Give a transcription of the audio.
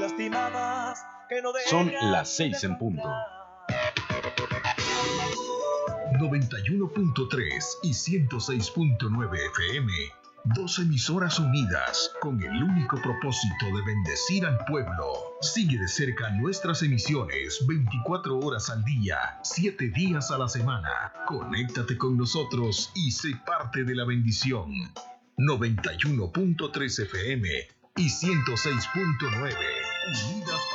lastimadas que no Son las 6 en punto. 91.3 y 106.9 FM. Dos emisoras unidas con el único propósito de bendecir al pueblo. Sigue de cerca nuestras emisiones 24 horas al día, 7 días a la semana. Conéctate con nosotros y sé parte de la bendición. 91.3 FM y 106.9 unidas.